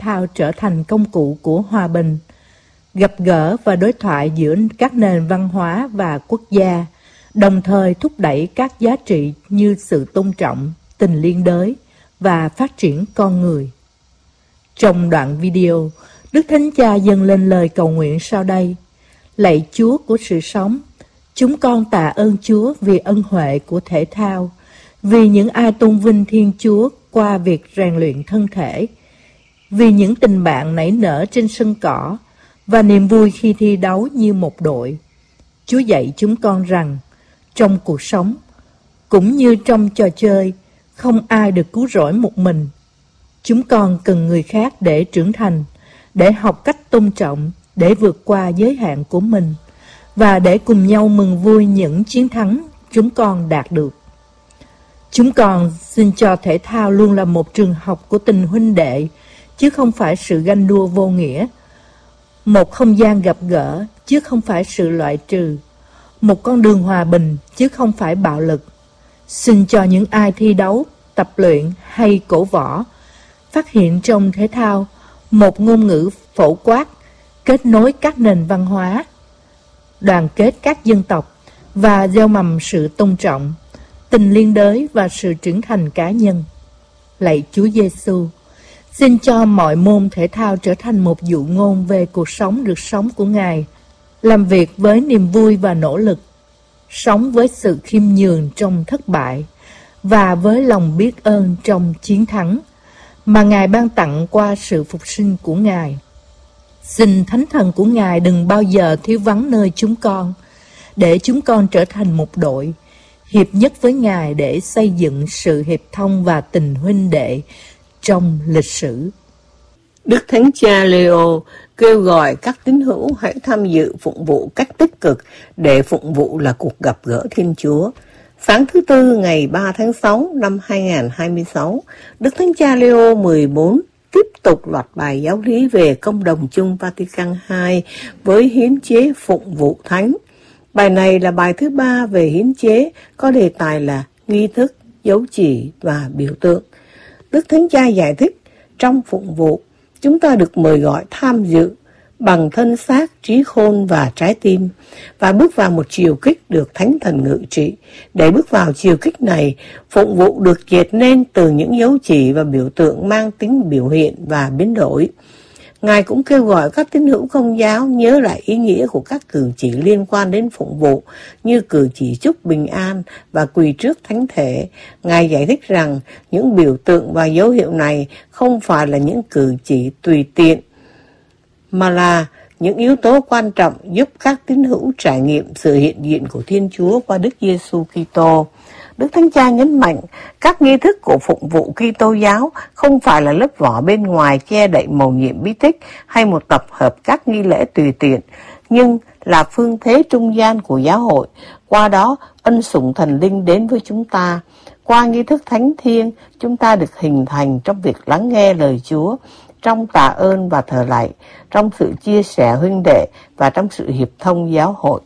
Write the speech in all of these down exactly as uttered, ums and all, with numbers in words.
thao trở thành công cụ của hòa bình, gặp gỡ và đối thoại giữa các nền văn hóa và quốc gia, đồng thời thúc đẩy các giá trị như sự tôn trọng, tình liên đới và phát triển con người. Trong đoạn video, Đức Thánh Cha dâng lên lời cầu nguyện sau đây: Lạy Chúa của sự sống, chúng con tạ ơn Chúa vì ân huệ của thể thao, vì những ai tôn vinh Thiên Chúa qua việc rèn luyện thân thể, vì những tình bạn nảy nở trên sân cỏ và niềm vui khi thi đấu như một đội. Chúa dạy chúng con rằng, trong cuộc sống, cũng như trong trò chơi, không ai được cứu rỗi một mình. Chúng con cần người khác để trưởng thành, để học cách tôn trọng, để vượt qua giới hạn của mình, và để cùng nhau mừng vui những chiến thắng chúng con đạt được. Chúng con xin cho thể thao luôn là một trường học của tình huynh đệ, chứ không phải sự ganh đua vô nghĩa. Một không gian gặp gỡ, chứ không phải sự loại trừ. Một con đường hòa bình, chứ không phải bạo lực. Xin cho những ai thi đấu, tập luyện hay cổ võ, phát hiện trong thể thao một ngôn ngữ phổ quát, kết nối các nền văn hóa, đoàn kết các dân tộc và gieo mầm sự tôn trọng, tình liên đới và sự trưởng thành cá nhân. Lạy Chúa Giêsu, xin cho mọi môn thể thao trở thành một dụ ngôn về cuộc sống được sống của Ngài, làm việc với niềm vui và nỗ lực, sống với sự khiêm nhường trong thất bại và với lòng biết ơn trong chiến thắng mà Ngài ban tặng qua sự phục sinh của Ngài. Xin Thánh Thần của Ngài đừng bao giờ thiếu vắng nơi chúng con, để chúng con trở thành một đội, hiệp nhất với Ngài để xây dựng sự hiệp thông và tình huynh đệ trong lịch sử. Đức Thánh Cha Leo kêu gọi các tín hữu hãy tham dự phụng vụ cách tích cực, để phụng vụ là cuộc gặp gỡ Thiên Chúa. Sáng thứ Tư ngày ba tháng sáu năm hai nghìn không trăm hai mươi sáu, Đức Thánh Cha Leo mười bốn tiếp tục loạt bài giáo lý về công đồng chung Vatican hai với hiến chế phụng vụ thánh. Bài này là bài thứ ba về hiến chế, có đề tài là nghi thức, dấu chỉ và biểu tượng. Đức Thánh Cha giải thích, trong phụng vụ, chúng ta được mời gọi tham dự bằng thân xác, trí khôn và trái tim, và bước vào một chiều kích được Thánh Thần ngự trị. Để bước vào chiều kích này, phụng vụ được dệt nên từ những dấu chỉ và biểu tượng mang tính biểu hiện và biến đổi. Ngài cũng kêu gọi các tín hữu Công giáo nhớ lại ý nghĩa của các cử chỉ liên quan đến phụng vụ, như cử chỉ chúc bình an và quỳ trước thánh thể. Ngài giải thích rằng những biểu tượng và dấu hiệu này không phải là những cử chỉ tùy tiện, mà là những yếu tố quan trọng giúp các tín hữu trải nghiệm sự hiện diện của Thiên Chúa qua Đức Giêsu Kitô. Đức Thánh Cha nhấn mạnh, các nghi thức của phụng vụ Kitô giáo không phải là lớp vỏ bên ngoài che đậy mầu nhiệm bí tích hay một tập hợp các nghi lễ tùy tiện, nhưng là phương thế trung gian của giáo hội. Qua đó, ân sủng thần linh đến với chúng ta. Qua nghi thức thánh thiêng, chúng ta được hình thành trong việc lắng nghe lời Chúa, trong tạ ơn và thờ lạy, trong sự chia sẻ huynh đệ và trong sự hiệp thông giáo hội.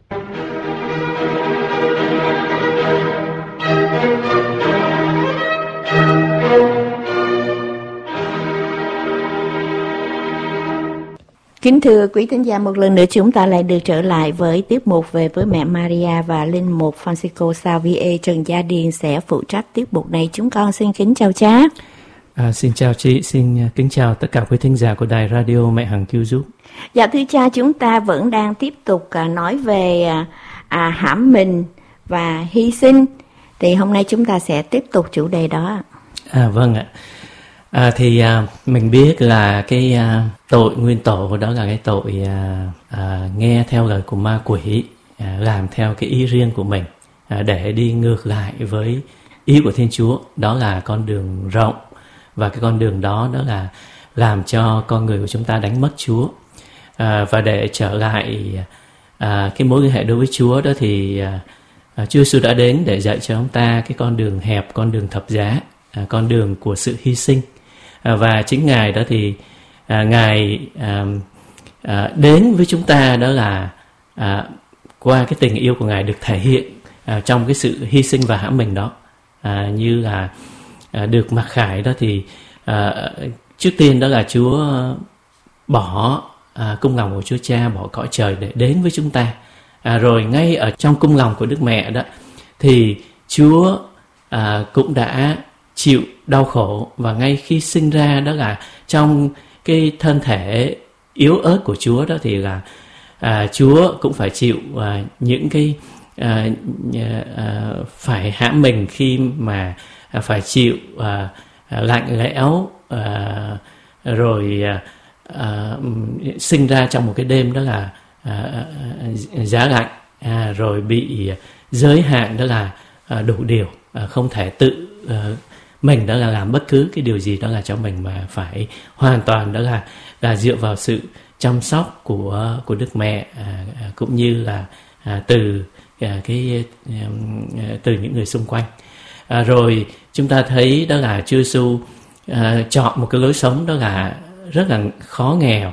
Kính thưa quý thính giả, một lần nữa chúng ta lại được trở lại với tiết mục về với mẹ Maria, và linh mục Francisco Xavier Trần Gia Điền sẽ phụ trách tiết mục này. Chúng con xin kính chào cha. À, xin chào chị, xin kính chào tất cả quý thính giả của đài radio Mẹ Hằng Cứu Giúp. Dạ thưa cha, chúng ta vẫn đang tiếp tục à, nói về à, à, hãm mình và hy sinh. Thì hôm nay chúng ta sẽ tiếp tục chủ đề đó. À vâng ạ. À, thì à, mình biết là cái à, tội nguyên tổ đó là cái tội à, à, nghe theo lời của ma quỷ, à, làm theo cái ý riêng của mình, à, để đi ngược lại với ý của Thiên Chúa. Đó là con đường rộng, và cái con đường đó đó là làm cho con người của chúng ta đánh mất Chúa. À, và để trở lại à, cái mối liên hệ đối với Chúa đó thì à, à, Chúa Giêsu đã đến để dạy cho chúng ta cái con đường hẹp, con đường thập giá, à, con đường của sự hy sinh. À, và chính Ngài đó thì à, Ngài à, à, đến với chúng ta đó là à, qua cái tình yêu của Ngài được thể hiện à, trong cái sự hy sinh và hãm mình đó. À, như là à, được mặc khải đó thì à, trước tiên đó là Chúa bỏ à, cung lòng của Chúa Cha, bỏ cõi trời để đến với chúng ta. À, rồi ngay ở trong cung lòng của Đức Mẹ đó thì Chúa à, cũng đã chịu đau khổ, và ngay khi sinh ra đó là trong cái thân thể yếu ớt của Chúa đó thì là à, Chúa cũng phải chịu à, những cái à, à, phải hãm mình khi mà à, phải chịu à, à, lạnh lẽo, à, rồi à, à, sinh ra trong một cái đêm đó là à, giá lạnh, à, rồi bị giới hạn đó là à, đủ điều, à, không thể tự à, mình đó là làm bất cứ cái điều gì đó là cho mình, mà phải hoàn toàn đó là là dựa vào sự chăm sóc của của Đức Mẹ, à, cũng như là à, từ à, cái à, từ những người xung quanh. À, rồi chúng ta thấy đó là Chúa Giêsu à, chọn một cái lối sống đó là rất là khó nghèo,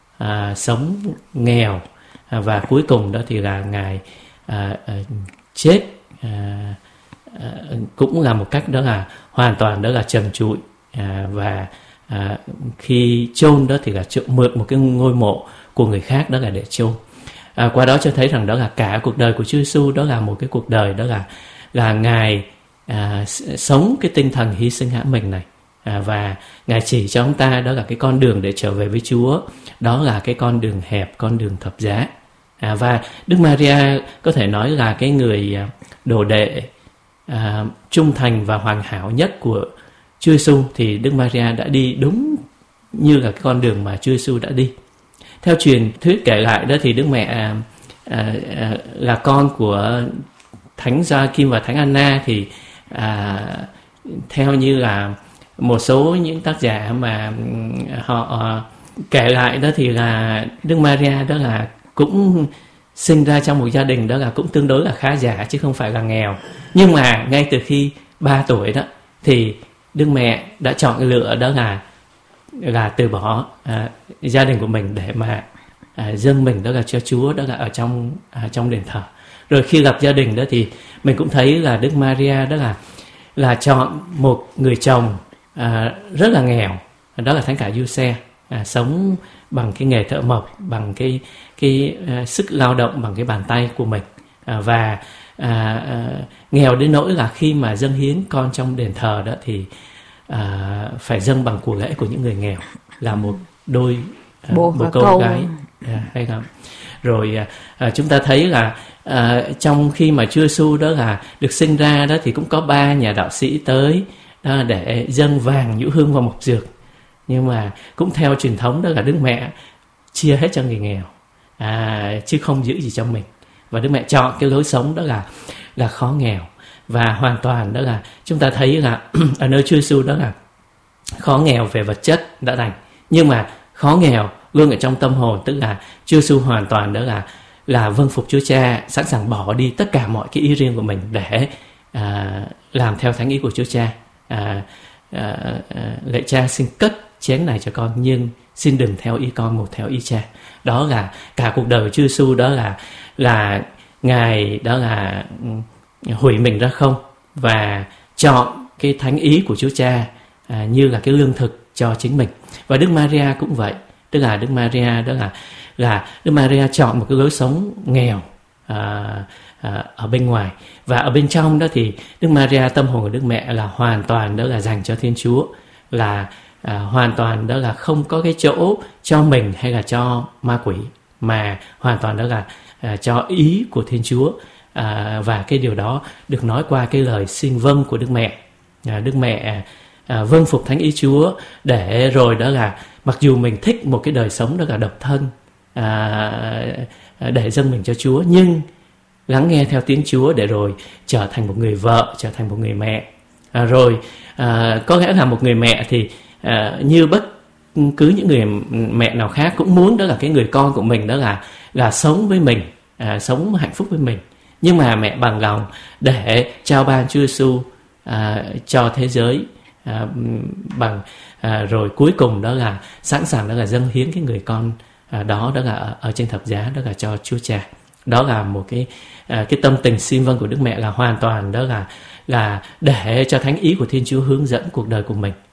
à, sống nghèo, à, và cuối cùng đó thì là Ngài à, à, chết à, à, cũng là một cách đó là hoàn toàn đó là trần trụi, à, và à, khi chôn đó thì là mượn một cái ngôi mộ của người khác đó là để chôn. À, qua đó cho thấy rằng đó là cả cuộc đời của Chúa Giêsu đó là một cái cuộc đời đó là là Ngài à, sống cái tinh thần hy sinh hãm mình này, à, và Ngài chỉ cho chúng ta đó là cái con đường để trở về với Chúa, đó là cái con đường hẹp, con đường thập giá. À, và Đức Maria có thể nói là cái người đồ đệ à, trung thành và hoàn hảo nhất của Chúa Giêsu, thì Đức Maria đã đi đúng như là cái con đường mà Chúa Giêsu đã đi. Theo truyền thuyết kể lại đó thì Đức Mẹ à, à, à, là con của Thánh Gioacchim và Thánh Anna, thì à, theo như là một số những tác giả mà họ à, kể lại đó thì là Đức Maria đó là cũng sinh ra trong một gia đình đó là cũng tương đối là khá giả chứ không phải là nghèo. Nhưng mà ngay từ khi ba tuổi đó thì Đức Mẹ đã chọn lựa đó là là từ bỏ à, gia đình của mình để mà à, dâng mình đó là cho Chúa, đó là ở trong à, trong đền thờ. Rồi khi gặp gia đình đó thì mình cũng thấy là Đức Maria đó là là chọn một người chồng à, rất là nghèo, đó là Thánh cả Giuse, à, sống bằng cái nghề thợ mộc, bằng cái cái uh, sức lao động bằng cái bàn tay của mình, à, và à, à, nghèo đến nỗi là khi mà dâng hiến con trong đền thờ đó thì à, phải dâng bằng của lễ của những người nghèo, là một đôi à, Bồ một câu, câu gái, à, hay không? Rồi à, chúng ta thấy là à, trong khi mà Chúa Giêsu đó là được sinh ra đó thì cũng có ba nhà đạo sĩ tới đó để dâng vàng, nhũ hương và mộc dược, nhưng mà cũng theo truyền thống đó là Đức Mẹ chia hết cho người nghèo, à, chứ không giữ gì cho mình. Và Đức Mẹ chọn cái lối sống đó là là khó nghèo, và hoàn toàn đó là chúng ta thấy là ở nơi Chúa Giêsu đó là khó nghèo về vật chất đã đành, nhưng mà khó nghèo luôn ở trong tâm hồn, tức là Chúa Giêsu hoàn toàn đó là là vâng phục Chúa Cha, sẵn sàng bỏ đi tất cả mọi cái ý riêng của mình để à, làm theo thánh ý của Chúa Cha. À, à, à, lạy Cha xin cất chén này cho con, nhưng xin đừng theo ý con, một theo ý Cha. Đó là cả cuộc đời của Chúa Giêsu, đó là là Ngài đó là hủy mình ra không và chọn cái thánh ý của Chúa Cha à, như là cái lương thực cho chính mình. Và Đức Maria cũng vậy, tức là Đức Maria đó là là Đức Maria chọn một cái lối sống nghèo à, à, ở bên ngoài, và ở bên trong đó thì Đức Maria, tâm hồn của Đức Mẹ là hoàn toàn đó là dành cho Thiên Chúa, là à, hoàn toàn đó là không có cái chỗ cho mình hay là cho ma quỷ, mà hoàn toàn đó là à, cho ý của Thiên Chúa. À, và cái điều đó được nói qua cái lời xin vâng của Đức Mẹ. à, Đức Mẹ à, vâng phục thánh ý Chúa, để rồi đó là mặc dù mình thích một cái đời sống đó là độc thân, à, để dâng mình cho Chúa, nhưng lắng nghe theo tiếng Chúa để rồi trở thành một người vợ, trở thành một người mẹ. à, Rồi à, có lẽ là một người mẹ thì à, như bất cứ những người mẹ nào khác cũng muốn đó là cái người con của mình đó là là sống với mình, à, sống hạnh phúc với mình. Nhưng mà mẹ bằng lòng để trao ban Chúa Giêsu à, cho thế giới, à, bằng à, rồi cuối cùng đó là sẵn sàng đó là dâng hiến cái người con à, đó đó là ở, ở trên thập giá, đó là cho Chúa Cha. Đó là một cái à, cái tâm tình xin vâng của Đức Mẹ, là hoàn toàn đó là là để cho thánh ý của Thiên Chúa hướng dẫn cuộc đời của mình,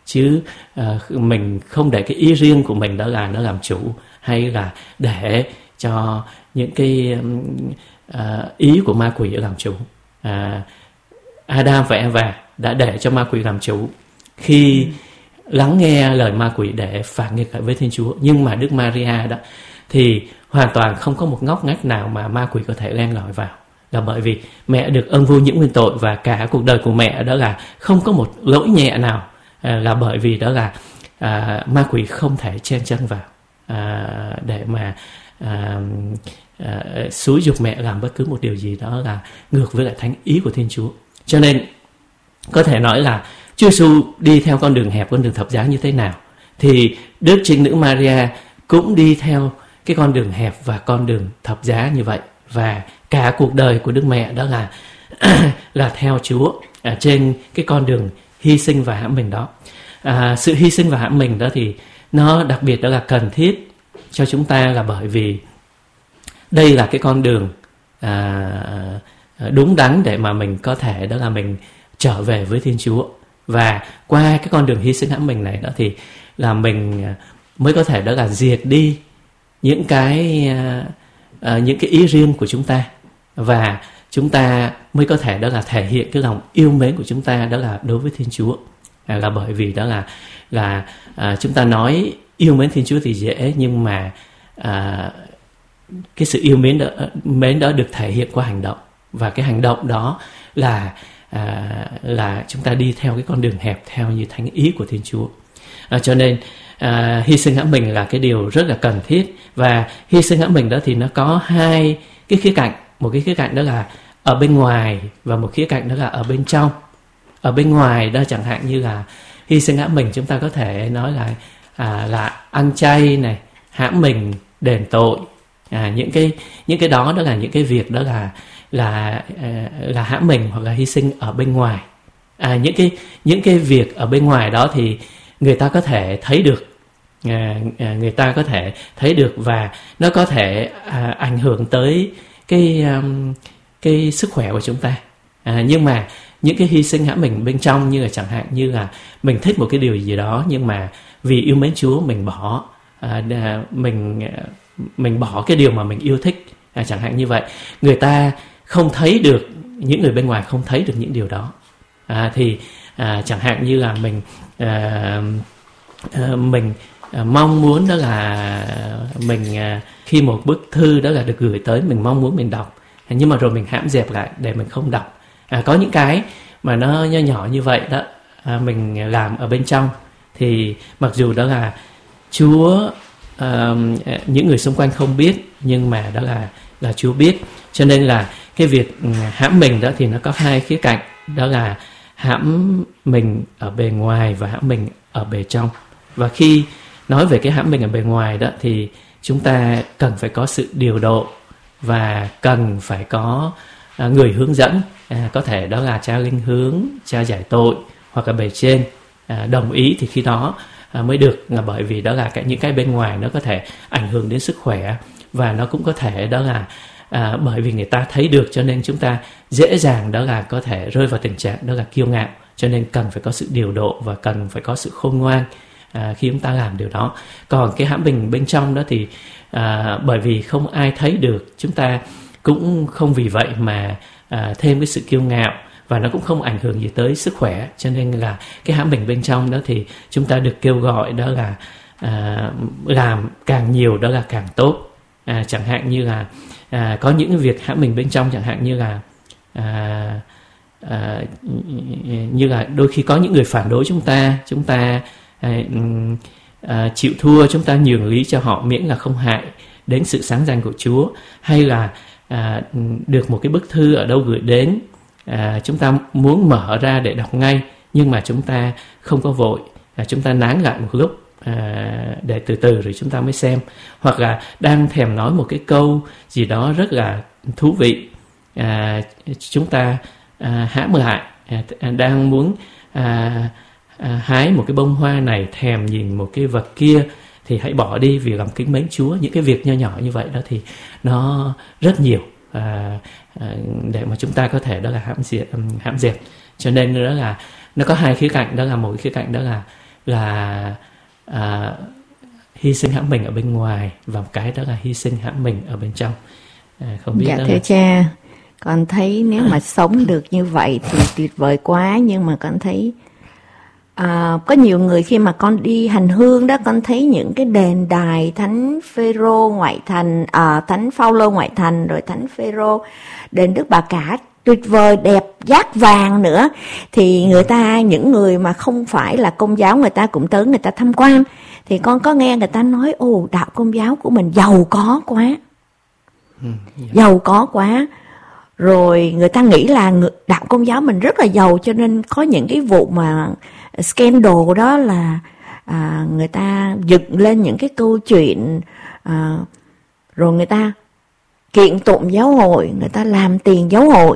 chứ uh, mình không để cái ý riêng của mình đó là nó làm chủ, hay là để cho những cái uh, ý của ma quỷ làm chủ. uh, Adam và Eva đã để cho ma quỷ làm chủ khi lắng nghe lời ma quỷ để phản nghịch lại với Thiên Chúa. Nhưng mà Đức Maria đó thì hoàn toàn không có một ngóc ngách nào mà ma quỷ có thể len lỏi vào, là bởi vì mẹ được ơn vô nhiễm nguyên tội, và cả cuộc đời của mẹ đó là không có một lỗi nhẹ nào, à, là bởi vì đó là à, ma quỷ không thể chen chân vào à, để mà à, à, xúi giục mẹ làm bất cứ một điều gì đó là ngược với lại thánh ý của Thiên Chúa. Cho nên có thể nói là Chúa Giêsu đi theo con đường hẹp, con đường thập giá như thế nào, thì Đức Trinh Nữ Maria cũng đi theo cái con đường hẹp và con đường thập giá như vậy. Và cả cuộc đời của Đức Mẹ đó là là theo Chúa à, trên cái con đường hy sinh và hãm mình đó. À, sự hy sinh và hãm mình đó thì nó đặc biệt đó là cần thiết cho chúng ta, là bởi vì đây là cái con đường à, đúng đắn để mà mình có thể đó là mình trở về với Thiên Chúa. Và qua cái con đường hy sinh hãm mình này đó thì là mình mới có thể đó là diệt đi những cái uh, những cái ý riêng của chúng ta, và chúng ta mới có thể đó là thể hiện cái lòng yêu mến của chúng ta đó là đối với Thiên Chúa. À, là bởi vì đó là là uh, chúng ta nói yêu mến Thiên Chúa thì dễ, nhưng mà uh, cái sự yêu mến đó, mến đó được thể hiện qua hành động, và cái hành động đó là À, là chúng ta đi theo cái con đường hẹp theo như thánh ý của Thiên Chúa. à, Cho nên à, hy sinh hãm mình là cái điều rất là cần thiết. Và hy sinh hãm mình đó thì nó có hai cái khía cạnh. Một cái khía cạnh đó là ở bên ngoài, và một khía cạnh đó là ở bên trong. Ở bên ngoài đó chẳng hạn như là hy sinh hãm mình, chúng ta có thể nói là à, là ăn chay này, hãm mình đền tội. à, những cái những cái đó đó là những cái việc đó là là là hãm mình hoặc là hy sinh ở bên ngoài. À, những cái những cái việc ở bên ngoài đó thì người ta có thể thấy được, à, người ta có thể thấy được và nó có thể à, ảnh hưởng tới cái um, cái sức khỏe của chúng ta. À, nhưng mà những cái hy sinh hãm mình bên trong, như là chẳng hạn như là mình thích một cái điều gì đó, nhưng mà vì yêu mến Chúa mình bỏ à, mình mình bỏ cái điều mà mình yêu thích. À, chẳng hạn như vậy, người ta không thấy được, những người bên ngoài không thấy được những điều đó. À, thì à, chẳng hạn như là mình à, à, mình à, mong muốn đó là mình à, khi một bức thư đó là được gửi tới, mình mong muốn mình đọc, nhưng mà rồi mình hãm dẹp lại để mình không đọc. À, có những cái mà nó nho nhỏ như vậy đó, à, mình làm ở bên trong, thì mặc dù đó là Chúa, à, những người xung quanh không biết, nhưng mà đó là là Chúa biết. Cho nên là cái việc hãm mình đó thì nó có hai khía cạnh, đó là hãm mình ở bề ngoài và hãm mình ở bề trong. Và khi nói về cái hãm mình ở bề ngoài đó thì chúng ta cần phải có sự điều độ, và cần phải có à, người hướng dẫn, à, có thể đó là cha linh hướng, cha giải tội, hoặc là bề trên à, đồng ý thì khi đó à, mới được. Là bởi vì đó là cái, những cái bên ngoài nó có thể ảnh hưởng đến sức khỏe, và nó cũng có thể đó là à, bởi vì người ta thấy được, cho nên chúng ta dễ dàng đó là có thể rơi vào tình trạng đó là kiêu ngạo. Cho nên cần phải có sự điều độ và cần phải có sự khôn ngoan à, khi chúng ta làm điều đó. Còn cái hãm mình bên trong đó thì à, bởi vì không ai thấy được, chúng ta cũng không vì vậy mà à, thêm cái sự kiêu ngạo, và nó cũng không ảnh hưởng gì tới sức khỏe. Cho nên là cái hãm mình bên trong đó thì chúng ta được kêu gọi đó là à, làm càng nhiều đó là càng tốt. À, chẳng hạn như là à, có những việc hãm mình bên trong, chẳng hạn như là à, à, như là đôi khi có những người phản đối chúng ta, chúng ta à, à, chịu thua, chúng ta nhường lý cho họ miễn là không hại đến sự sáng danh của Chúa. Hay là à, được một cái bức thư ở đâu gửi đến, à, chúng ta muốn mở ra để đọc ngay, nhưng mà chúng ta không có vội, à, chúng ta nán lại một lúc À, để từ từ rồi chúng ta mới xem. Hoặc là đang thèm nói một cái câu gì đó rất là thú vị, à, chúng ta à, hãm lại, à, đang muốn à, à, hái một cái bông hoa này, thèm nhìn một cái vật kia, thì hãy bỏ đi vì lòng kính mến Chúa. Những cái việc nho nhỏ như vậy đó thì nó rất nhiều à, à, để mà chúng ta có thể đó là hãm dẹp, hãm dẹp. Cho nên đó là nó có hai khía cạnh, đó là một khía cạnh đó là là à, hy sinh hãm mình ở bên ngoài, và một cái đó là hy sinh hãm mình ở bên trong. À, không biết dạ đó thưa là... cha, con thấy nếu mà sống được như vậy thì tuyệt vời quá. Nhưng mà con thấy à, có nhiều người khi mà con đi hành hương đó, con thấy những cái đền đài Thánh Phêrô ngoại thành, à, Thánh Phaolô ngoại thành, rồi Thánh Phêrô, đền Đức Bà Cả tuyệt vời, đẹp, dát vàng nữa. Thì người ta, những người mà không phải là Công giáo, người ta cũng tới người ta tham quan. Thì con có nghe người ta nói, ồ, đạo Công giáo của mình giàu có quá, ừ, yeah. giàu có quá. Rồi người ta nghĩ là đạo Công giáo mình rất là giàu, cho nên có những cái vụ mà scandal đó là à, người ta dựng lên những cái câu chuyện, à, rồi người ta kiện tụng giáo hội, người ta làm tiền giáo hội.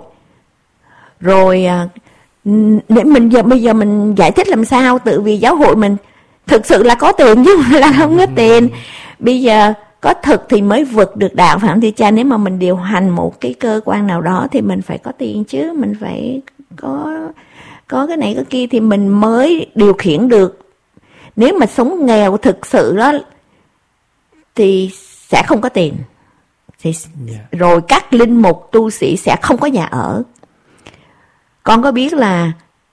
Rồi à, để mình giờ bây giờ mình giải thích làm sao, tự vì giáo hội mình thực sự là có tiền chứ không là không có tiền. Bây giờ có thực thì mới vượt được đạo, phải không thưa cha? Nếu mà mình điều hành một cái cơ quan nào đó thì mình phải có tiền chứ, mình phải có có cái này cái kia thì mình mới điều khiển được. Nếu mà sống nghèo thực sự đó thì sẽ không có tiền. Thì yeah. Rồi các linh mục tu sĩ sẽ không có nhà ở. Con có biết là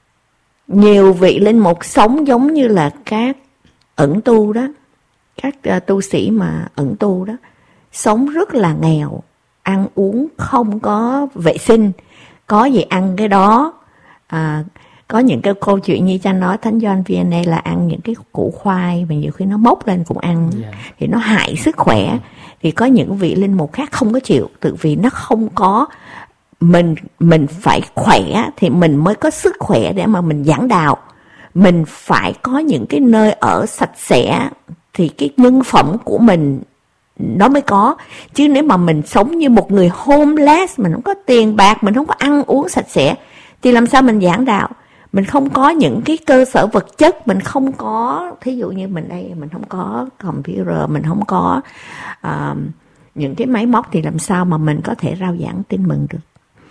nhiều vị linh mục sống giống như là các ẩn tu đó, các uh, tu sĩ mà ẩn tu đó, sống rất là nghèo, ăn uống không có vệ sinh, có gì ăn cái đó. À, có những cái câu chuyện như cha nói, Thánh Gioan Vianney là ăn những cái củ khoai mà nhiều khi nó mốc lên cũng ăn, yeah. Thì nó hại sức khỏe. Thì có những vị linh mục khác không có chịu, tự vì nó không có, mình mình phải khỏe thì mình mới có sức khỏe để mà mình giảng đạo. Mình phải có những cái nơi ở sạch sẽ thì cái nhân phẩm của mình nó mới có. Chứ nếu mà mình sống như một người homeless, mình không có tiền bạc, mình không có ăn uống sạch sẽ, thì làm sao mình giảng đạo? Mình không có những cái cơ sở vật chất, mình không có, thí dụ như mình đây, mình không có computer, mình không có uh, những cái máy móc, thì làm sao mà mình có thể rao giảng tin mừng được?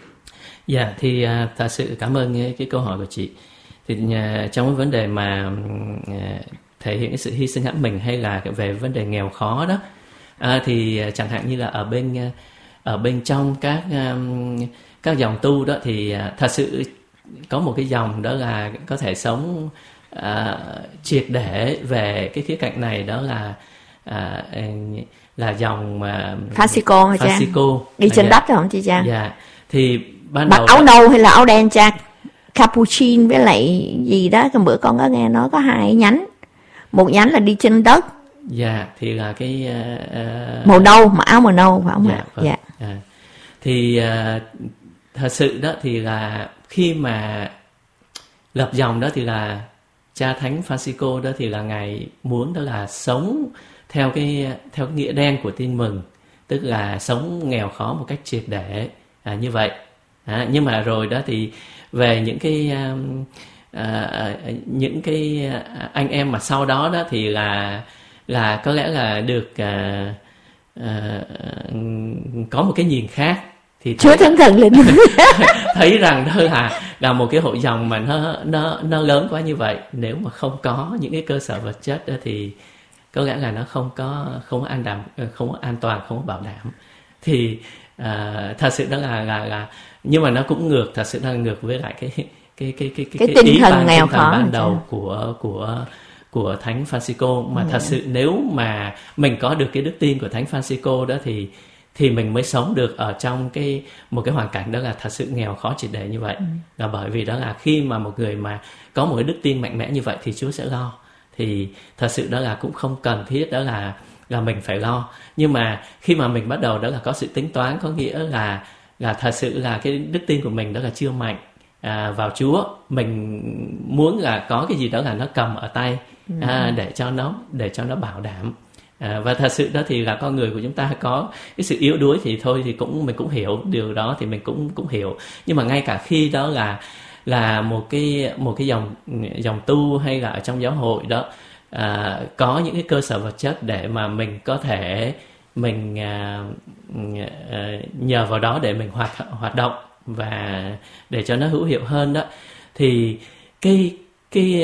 Dạ, yeah, thì uh, thật sự cảm ơn cái, cái câu hỏi của chị. Thì uh, trong cái vấn đề mà uh, thể hiện cái sự hy sinh hãm mình, hay là về vấn đề nghèo khó đó, uh, thì uh, chẳng hạn như là ở bên uh, ở bên trong các um, các dòng tu đó, thì uh, thật sự có một cái dòng đó là có thể sống uh, triệt để về cái khía cạnh này, đó là uh, là dòng uh, Francisco hả cha? Francisco đi trên dạ. đất phải không chị cha? Dạ. Thì ban mặc đầu áo đó... nâu hay là áo đen cha? Capuchin với lại gì đó, cái bữa con có nghe nói có hai nhánh, một nhánh là đi trên đất. Dạ, thì là cái uh, màu nâu, mà áo màu nâu phải không ạ? Dạ, vâng. Dạ. À. Thì uh, thật sự đó thì là khi mà lập dòng đó thì là cha Thánh Francisco đó thì là ngài muốn đó là sống theo cái theo cái nghĩa đen của tin mừng, tức là sống nghèo khó một cách triệt để, à, như vậy. À, nhưng mà rồi đó thì về những cái uh, uh, những cái anh em mà sau đó đó thì là là có lẽ là được uh, uh, có một cái nhìn khác, thì Chúa Thánh Thần lên thấy rằng đó là là một cái hội dòng mà nó nó nó lớn quá như vậy, nếu mà không có những cái cơ sở vật chất đó thì có lẽ là nó không có không có an đảm, không có an toàn, không có bảo đảm. Thì uh, thật sự đó là là là nhưng mà nó cũng ngược, thật sự là ngược với lại cái cái cái cái cái, cái, cái tinh ý thần ban, nghèo tinh thần khó ban đầu của của của Thánh Francisco. Mà thật sự nếu mà mình có được cái đức tin của Thánh Francisco đó thì thì mình mới sống được ở trong cái một cái hoàn cảnh đó là thật sự nghèo khó triệt để như vậy. Ừ. Là bởi vì đó là khi mà một người mà có một cái đức tin mạnh mẽ như vậy thì Chúa sẽ lo. Thì thật sự đó là cũng không cần thiết đó là là mình phải lo. Nhưng mà khi mà mình bắt đầu đó là có sự tính toán, có nghĩa là là thật sự là cái đức tin của mình đó là chưa mạnh à, vào Chúa. Mình muốn là có cái gì đó là nó cầm ở tay, ừ. à, để cho nó để cho nó bảo đảm. À, và thật sự đó thì là con người của chúng ta có cái sự yếu đuối thì thôi thì cũng mình cũng hiểu điều đó, thì mình cũng cũng hiểu. Nhưng mà ngay cả khi đó là là một cái một cái dòng dòng tu hay là ở trong giáo hội đó à, có những cái cơ sở vật chất để mà mình có thể mình à, à, nhờ vào đó để mình hoạt hoạt động và để cho nó hữu hiệu hơn đó, thì cái cái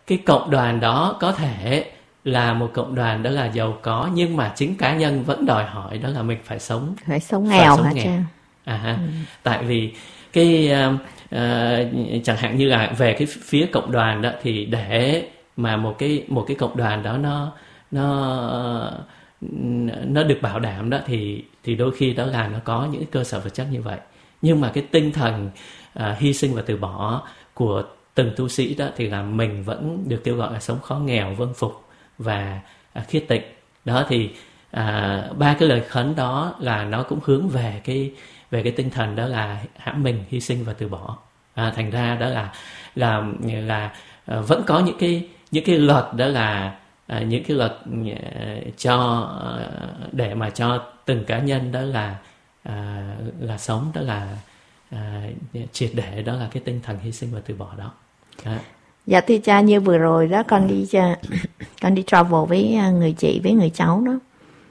cái cộng đoàn đó có thể là một cộng đoàn đó là giàu có, nhưng mà chính cá nhân vẫn đòi hỏi đó là mình phải sống phải sống nghèo hả cha? À ha. Ừ. Tại vì cái uh, uh, chẳng hạn như là về cái phía cộng đoàn đó, thì để mà một cái một cái cộng đoàn đó nó nó nó được bảo đảm đó, thì thì đôi khi đó là nó có những cơ sở vật chất như vậy, nhưng mà cái tinh thần uh, hy sinh và từ bỏ của từng tu sĩ đó thì là mình vẫn được kêu gọi là sống khó nghèo, vâng phục và uh, khiết tịnh. Đó thì à, ba cái lời khấn đó là nó cũng hướng về cái về cái tinh thần đó là hãm mình, hy sinh và từ bỏ. À, thành ra đó là là là à, vẫn có những cái những cái luật đó là à, những cái luật à, cho à, để mà cho từng cá nhân đó là à, là sống đó là à, triệt để, đó là cái tinh thần hy sinh và từ bỏ đó. À. Dạ thưa cha, như vừa rồi đó con đi con đi travel với người chị, với người cháu đó,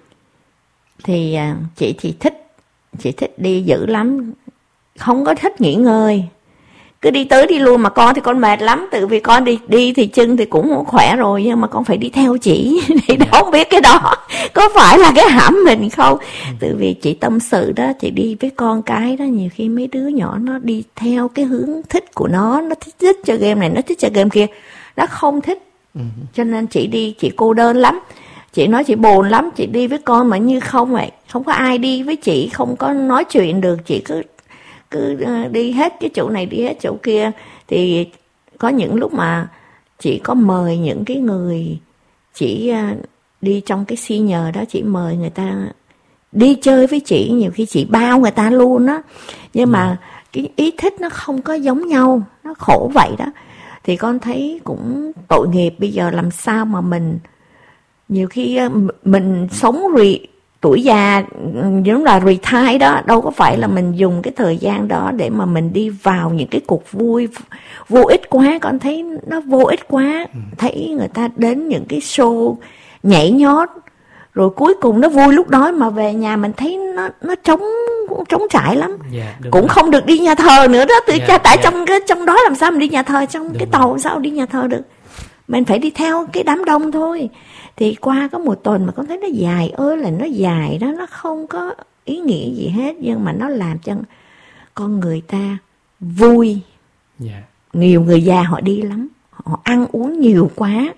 thì chị thì thích chị thích đi dữ lắm, không có thích nghỉ ngơi, cứ đi tới đi luôn. Mà con thì con mệt lắm, tự vì con đi đi thì chân thì cũng khỏe rồi, nhưng mà con phải đi theo chị thì yeah. Không biết cái đó có phải là cái hãm mình không. ừ. Tự vì chị tâm sự đó, chị đi với con cái đó, nhiều khi mấy đứa nhỏ nó đi theo cái hướng thích của nó, nó thích, thích chơi game này, nó thích chơi game kia, nó không thích. ừ. Cho nên chị đi, chị cô đơn lắm. Chị nói chị buồn lắm, chị đi với con mà như không vậy, không có ai đi với chị, không có nói chuyện được, chị cứ cứ đi hết cái chỗ này, đi hết chỗ kia. Thì có những lúc mà chị có mời những cái người, chị đi trong cái senior đó, chị mời người ta đi chơi với chị, nhiều khi chị bao người ta luôn á, nhưng mà cái ý thích nó không có giống nhau, nó khổ vậy đó. Thì con thấy cũng tội nghiệp. Bây giờ làm sao mà mình, nhiều khi mình sống re, tuổi già giống là retire đó, đâu có phải là mình dùng cái thời gian đó để mà mình đi vào những cái cuộc vui vô ích quá. Con thấy nó vô ích quá. Thấy người ta đến những cái show nhảy nhót, rồi cuối cùng nó vui lúc đó, mà về nhà mình thấy nó nó trống trống trải lắm. Yeah, cũng rồi. Không được đi nhà thờ nữa đó. Từ yeah, cha, tại yeah. trong cái trong đó làm sao mình đi nhà thờ, trong đúng cái tàu rồi. Sao đi nhà thờ được. Mình phải đi theo cái đám đông thôi. Thì qua có một tuần mà con thấy nó dài ơi là nó dài đó, nó không có ý nghĩa gì hết, nhưng mà nó làm cho con người ta vui. yeah. Nhiều người già họ đi lắm, họ ăn uống nhiều quá,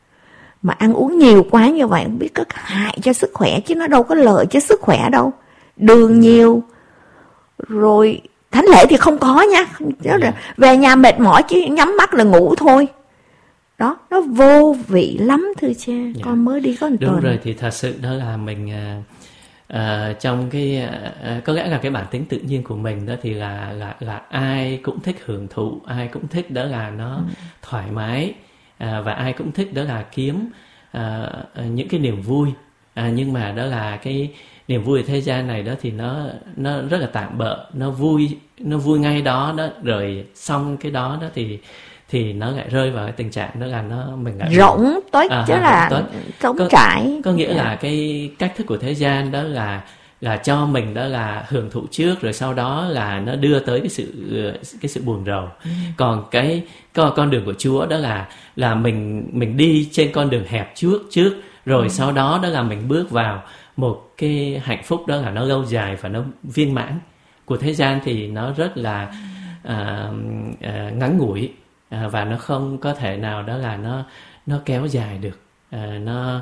mà ăn uống nhiều quá như vậy không biết có hại cho sức khỏe, chứ nó đâu có lợi cho sức khỏe đâu. Đường nhiều, rồi thánh lễ thì không có nha. yeah. Về nhà mệt mỏi chứ nhắm mắt là ngủ thôi. Đó, nó vô vị lắm thưa cha. yeah. Con mới đi có một Đúng tuần. rồi, thì thật sự đó là mình uh, uh, trong cái uh, có lẽ là cái bản tính tự nhiên của mình đó, thì là là là ai cũng thích hưởng thụ, ai cũng thích đó là nó ừ. thoải mái, uh, và ai cũng thích đó là kiếm uh, những cái niềm vui. Uh, nhưng mà đó là cái niềm vui ở thế gian này đó thì nó nó rất là tạm bợ, nó vui nó vui ngay đó đó, rồi xong cái đó đó thì thì nó lại rơi vào cái tình trạng đó là nó mình lại rỗng tuếch, à, chứ là trống trải. Có nghĩa yeah. là cái cách thức của thế gian đó là là cho mình đó là hưởng thụ trước, rồi sau đó là nó đưa tới cái sự cái sự buồn rầu. ừ. Còn cái con con đường của Chúa đó là là mình mình đi trên con đường hẹp trước trước, rồi ừ. sau đó đó là mình bước vào một cái hạnh phúc đó là nó lâu dài và nó viên mãn. Của thế gian thì nó rất là à, à, ngắn ngủi. À, và nó không có thể nào đó là nó nó kéo dài được. À, nó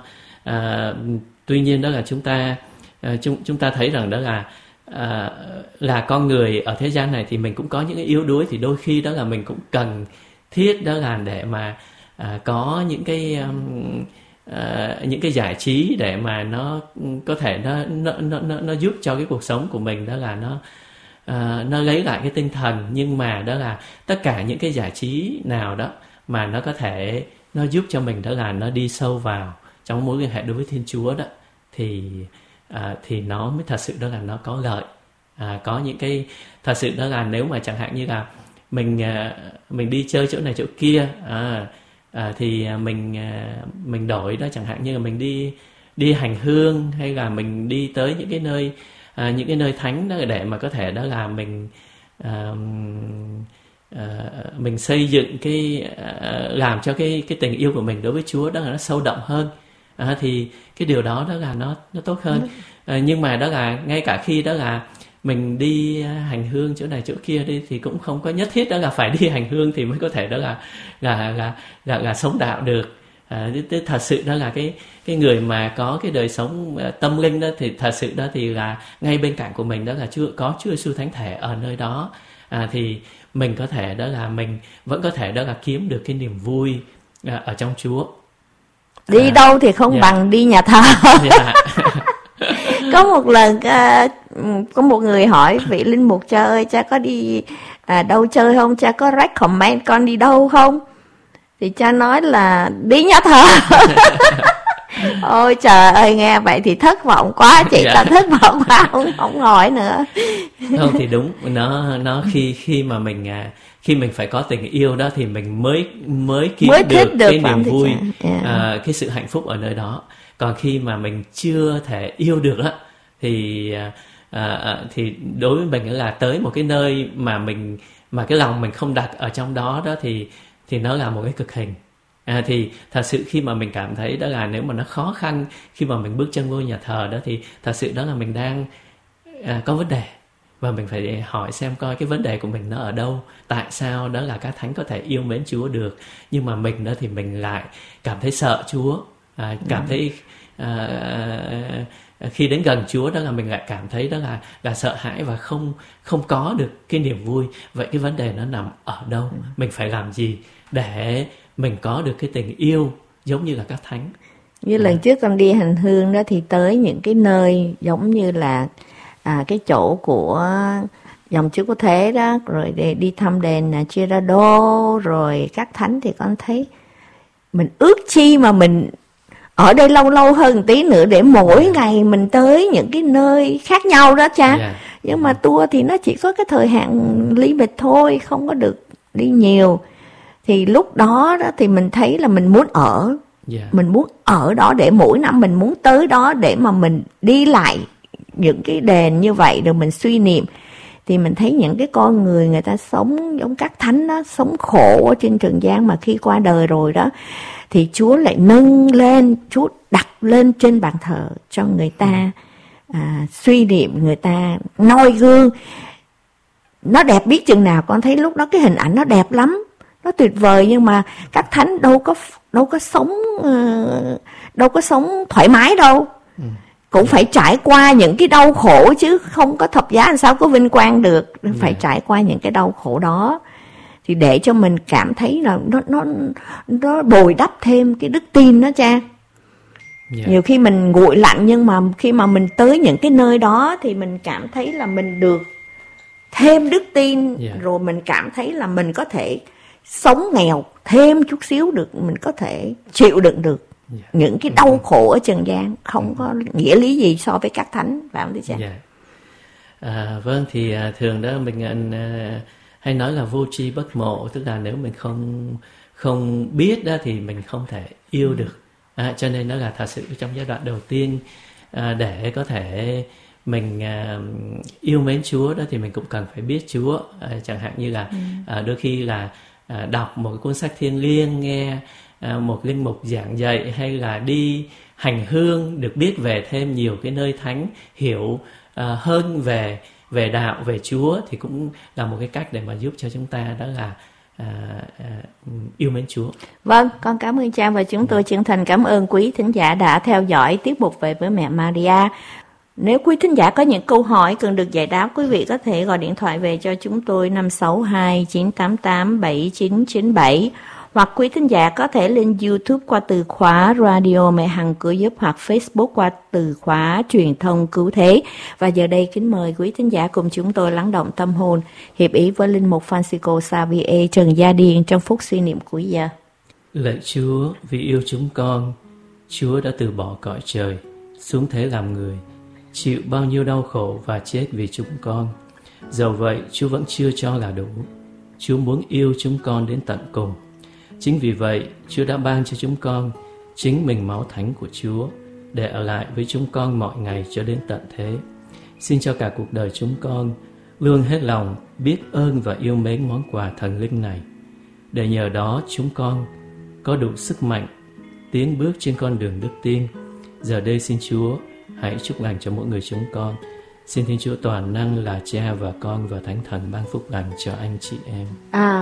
à, tuy nhiên đó là chúng ta à, chúng chúng ta thấy rằng đó là à, là con người ở thế gian này thì mình cũng có những cái yếu đuối, thì đôi khi đó là mình cũng cần thiết đó là để mà à, có những cái um, à, những cái giải trí để mà nó có thể nó nó nó nó, nó giúp cho cái cuộc sống của mình đó là nó Uh, nó lấy lại cái tinh thần. Nhưng mà đó là tất cả những cái giải trí nào đó mà nó có thể nó giúp cho mình đó là nó đi sâu vào trong mối liên hệ đối với Thiên Chúa đó, thì uh, thì nó mới thật sự đó là nó có lợi. Uh, có những cái thật sự đó là nếu mà chẳng hạn như là mình uh, mình đi chơi chỗ này chỗ kia, uh, uh, thì mình uh, mình đổi đó, chẳng hạn như là mình đi đi hành hương, hay là mình đi tới những cái nơi À, những cái nơi thánh đó để mà có thể đó là mình à, uh, mình xây dựng cái uh, làm cho cái cái tình yêu của mình đối với Chúa đó là nó sâu đậm hơn, uh, thì cái điều đó đó là nó nó tốt hơn. Uh, nhưng mà đó là ngay cả khi đó là mình đi hành hương chỗ này chỗ kia đi thì cũng không có nhất thiết đó là phải đi hành hương thì mới có thể đó là là là là, là sống đạo được. À, thật sự đó là cái cái người mà có cái đời sống tâm linh đó thì thật sự đó thì là ngay bên cạnh của mình đó là chưa có Chúa Giêsu Thánh Thể ở nơi đó, à, thì mình có thể đó là mình vẫn có thể đó là kiếm được cái niềm vui à, ở trong Chúa. Đi à, đâu thì không yeah. bằng đi nhà thờ. Yeah. Có một lần uh, có một người hỏi vị linh mục: cha ơi, cha có đi à, đâu chơi không, cha có recommend con đi đâu không? Thì cha nói là đi nhà thờ. Ôi trời ơi, nghe vậy thì thất vọng quá, chị yeah. ta thất vọng quá, không không hỏi nữa. Không thì đúng, nó nó khi khi mà mình khi mình phải có tình yêu đó thì mình mới mới kiếm mới được, được cái niềm vui, yeah. à, cái sự hạnh phúc ở nơi đó. Còn khi mà mình chưa thể yêu được đó thì à, thì đối với mình là tới một cái nơi mà mình mà cái lòng mình không đặt ở trong đó đó thì thì nó là một cái cực hình. À, thì thật sự khi mà mình cảm thấy đó là nếu mà nó khó khăn khi mà mình bước chân vô nhà thờ đó thì thật sự đó là mình đang à, có vấn đề, và mình phải hỏi xem coi cái vấn đề của mình nó ở đâu, tại sao đó là các thánh có thể yêu mến Chúa được nhưng mà mình đó thì mình lại cảm thấy sợ Chúa, à, cảm thấy à, khi đến gần Chúa đó là mình lại cảm thấy đó là là sợ hãi và không không có được cái niềm vui. Vậy cái vấn đề nó nằm ở đâu? Mình phải làm gì để mình có được cái tình yêu giống như là các thánh? Như à. lần trước con đi hành hương đó thì tới những cái nơi giống như là à, cái chỗ của dòng Chúa Cứu Thế đó, rồi để đi thăm đền Girardeau rồi các thánh, thì con thấy mình ước chi mà mình ở đây lâu lâu hơn một tí nữa để mỗi yeah. ngày mình tới những cái nơi khác nhau đó cha. Yeah. Nhưng mà tour thì nó chỉ có cái thời hạn limit thôi, không có được đi nhiều. Thì lúc đó đó thì mình thấy là mình muốn ở, yeah. mình muốn ở đó để mỗi năm mình muốn tới đó để mà mình đi lại những cái đền như vậy rồi mình suy niệm. Thì mình thấy những cái con người người ta sống giống các thánh đó, sống khổ ở trên trần gian mà khi qua đời rồi đó thì Chúa lại nâng lên, Chúa đặt lên trên bàn thờ cho người ta à, suy niệm, người ta noi gương. Nó đẹp biết chừng nào, con thấy lúc đó cái hình ảnh nó đẹp lắm, nó tuyệt vời. Nhưng mà các thánh đâu có đâu có sống đâu có sống thoải mái đâu, ừ. cũng phải trải qua những cái đau khổ chứ không có thập giá làm sao có vinh quang được, phải yeah. trải qua những cái đau khổ đó thì để cho mình cảm thấy là nó nó nó bồi đắp thêm cái đức tin đó cha. Yeah. Nhiều khi mình nguội lạnh nhưng mà khi mà mình tới những cái nơi đó thì mình cảm thấy là mình được thêm đức tin, yeah. rồi mình cảm thấy là mình có thể sống nghèo thêm chút xíu được, mình có thể chịu đựng được yeah. những cái đau khổ ở trần gian, không mm. có nghĩa lý gì so với các thánh, phải không thưa cha? Yeah. À, vâng, thì à, thường đó mình à, hay nói là vô tri bất mộ, tức là nếu mình không không biết đó thì mình không thể yêu được. À, cho nên đó là thật sự trong giai đoạn đầu tiên à, để có thể mình à, yêu mến Chúa đó thì mình cũng cần phải biết Chúa. À, chẳng hạn như là à, đôi khi là à, đọc một cái cuốn sách thiêng liêng, nghe à, một linh mục giảng dạy, hay là đi hành hương được biết về thêm nhiều cái nơi thánh, hiểu à, hơn về về đạo, về Chúa thì cũng là một cái cách để mà giúp cho chúng ta đó là à, à, yêu mến Chúa. Vâng, con cảm ơn cha và chúng tôi chân thành cảm ơn quý thính giả đã theo dõi tiết mục Về với Mẹ Maria. Nếu quý thính giả có những câu hỏi cần được giải đáp, quý vị có thể gọi điện thoại về cho chúng tôi năm sáu hai chín tám tám bảy chín chín bảy, hoặc quý thính giả có thể lên YouTube qua từ khóa Radio Mẹ Hằng Cứu Giúp, hoặc Facebook qua từ khóa Truyền thông Cứu Thế. Và giờ đây kính mời quý thính giả cùng chúng tôi lắng động tâm hồn, hiệp ý với linh mục Francisco Xavier Trần Gia Điền trong phút suy niệm cuối giờ. Lạy Chúa, vì yêu chúng con, Chúa đã từ bỏ cõi trời, xuống thế làm người, chịu bao nhiêu đau khổ và chết vì chúng con. Dẫu vậy, Chúa vẫn chưa cho là đủ. Chúa muốn yêu chúng con đến tận cùng. Chính vì vậy, Chúa đã ban cho chúng con chính mình máu thánh của Chúa để ở lại với chúng con mọi ngày cho đến tận thế. Xin cho cả cuộc đời chúng con luôn hết lòng biết ơn và yêu mến món quà thần linh này, để nhờ đó chúng con có đủ sức mạnh tiến bước trên con đường đức tin. Giờ đây xin Chúa hãy chúc lành cho mỗi người chúng con. Xin Thiên Chúa toàn năng là Cha và Con và Thánh Thần ban phúc lành cho anh chị em. À,